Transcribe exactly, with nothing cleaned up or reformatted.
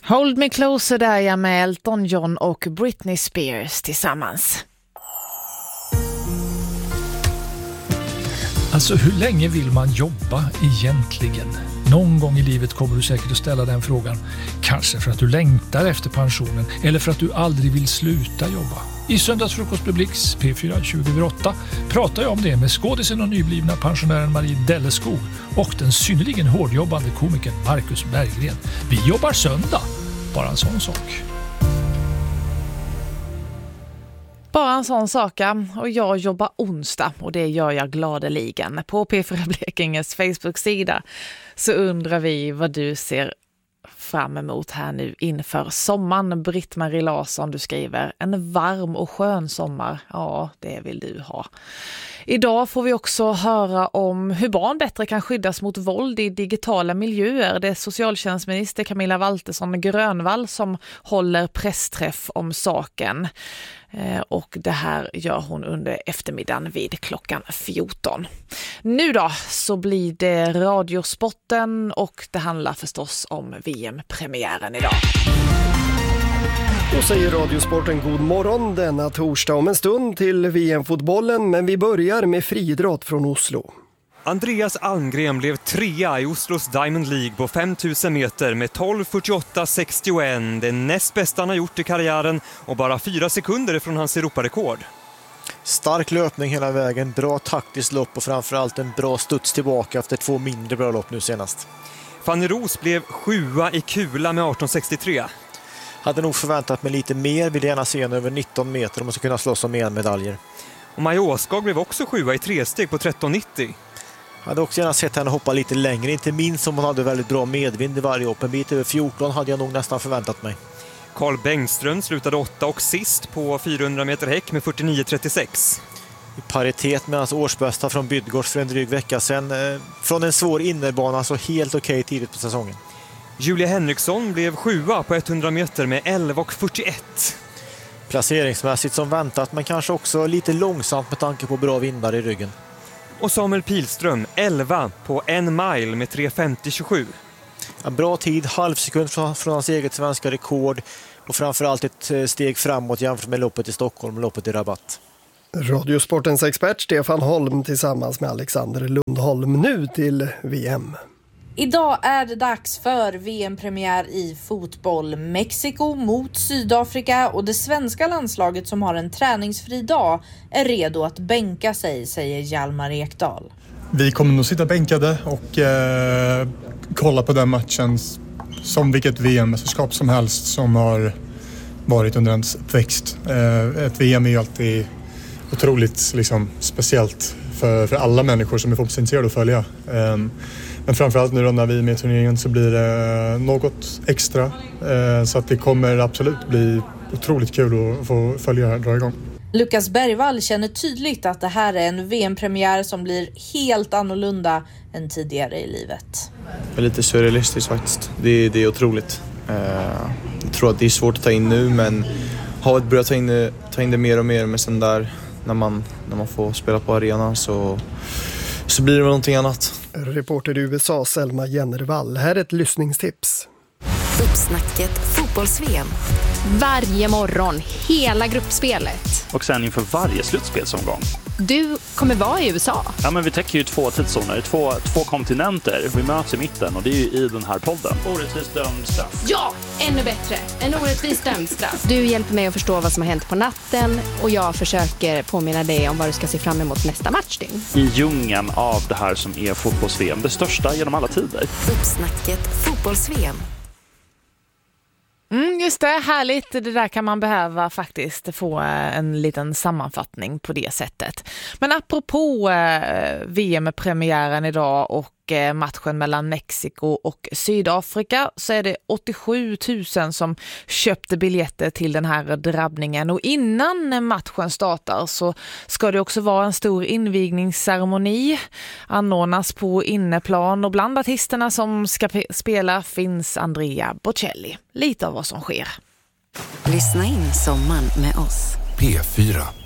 Hold Me Closer där jag med Elton John och Britney Spears tillsammans. Alltså hur länge vill man jobba egentligen? Någon gång i livet kommer du säkert att ställa den frågan. Kanske för att du längtar efter pensionen eller för att du aldrig vill sluta jobba. I Söndagsfrukost med Blix P fyra tjugohundraåtta pratar jag om det med skådisen och nyblivna pensionären Marie Delleskog och den synnerligen hårdjobbande komikern Marcus Berggren. Vi jobbar söndag. Bara en sån sak. Bara en sån sak, och jag jobbar onsdag och det gör jag gladeligen. På P fyra Blekinges Facebook-sida så undrar vi vad du ser fram emot här nu inför sommaren. Britt-Marie Larsson, du skriver en varm och skön sommar. Ja, det vill du ha. Idag får vi också höra om hur barn bättre kan skyddas mot våld i digitala miljöer. Det är socialtjänstminister Camilla Waltersson Grönvall som håller pressträff om saken. Och det här gör hon under eftermiddagen vid klockan fjorton. Nu då så blir det radiosporten och det handlar förstås om V M-premiären idag. Då säger Radiosporten god morgon denna torsdag om en stund till V M-fotbollen, men vi börjar med friidrott från Oslo. Andreas Almgren blev trea i Oslos Diamond League på fem tusen meter med tolv fyrtioåtta sextioett. Det näst bästa han har gjort i karriären och bara fyra sekunder från hans Europarekord. Stark löpning hela vägen, bra taktiskt lopp och framförallt en bra studs tillbaka efter två mindre bra lopp nu senast. Fanny Ros blev sjua i kula med arton sextiotre. Hade nog förväntat mig lite mer, vill gärna se en över nitton meter om man ska kunna slåss om mer medaljer. Och Maja Åskag blev också sjua i tresteg på tretton nittio. Hade också gärna sett henne hoppa lite längre, inte minst som hon hade väldigt bra medvind i varje hopp. En bit över fjorton hade jag nog nästan förväntat mig. Carl Bengström slutade åtta och sist på fyrahundra meter häck med fyrtionio trettiosex. I paritet med hans årsbästa från Bydgårds för en dryg vecka sedan. Eh, från en svår innerbana, så helt okej tidigt på säsongen. Julia Henriksson blev sjua på hundra meter med elva och fyrtioett. Placeringsmässigt som väntat, men kanske också lite långsamt med tanke på bra vindar i ryggen. Och Samuel Pilström, elva på en mile med tre femtio tjugosju. En bra tid, halvsekund från, från hans eget svenska rekord och framförallt ett steg framåt jämfört med loppet i Stockholm och loppet i Rabat. Radiosportens expert Stefan Holm tillsammans med Alexander Lundholm nu till V M. Idag är det dags för V M-premiär i fotboll. Mexiko mot Sydafrika och det svenska landslaget som har en träningsfri dag är redo att bänka sig, säger Hjalmar Ekdal. Vi kommer nog sitta bänkade och eh, kolla på den matchen som vilket V M-mästerskap som helst som har varit under ens uppväxt. Eh, ett V M är ju alltid otroligt liksom, speciellt för, för alla människor som är fotbollsintresserade att följa. Eh, Men framförallt nu då när vi är med i turneringen så blir det något extra. Så att det kommer absolut bli otroligt kul att få följa här och dra igång. Lukas Bergvall känner tydligt att det här är en V M-premiär som blir helt annorlunda än tidigare i livet. Det är lite surrealistiskt faktiskt. Det är, det är otroligt. Jag tror att det är svårt att ta in nu, men har ett börjat ta in det, ta in det mer och mer. Men sen där när man, när man får spela på arenan så, så blir det väl någonting annat. Reporter i U S A Selma Jennervall. Här är ett lyssningstips. Uppsnacket fotbolls-V M. Varje morgon, hela gruppspelet. Och sen inför varje slutspelsomgång. Du kommer vara i U S A. Ja, men vi täcker ju två tidszoner, två, två kontinenter. Vi möts i mitten och det är ju i den här podden. Orättvist dömd straff. Ja, ännu bättre. En orättvist dömd straff. Du hjälper mig att förstå vad som har hänt på natten och jag försöker påminna dig om vad du ska se fram emot nästa matchdygn. I djungeln av det här som är fotbolls-V M, det största genom alla tider. Uppsnacket fotbolls-V M. Mm, just det, härligt. Det där kan man behöva faktiskt få en liten sammanfattning på det sättet. Men apropå eh, V M-premiären idag och eh, matchen mellan Mexiko och Sydafrika så är det åttiosju tusen som köpte biljetter till den här drabbningen. Och innan matchen startar så ska det också vara en stor invigningsceremoni anordnas på inneplan och bland artisterna som ska pe- spela finns Andrea Bocelli. Lite av vad som sker. Lyssna in sommaren med oss. P fyra.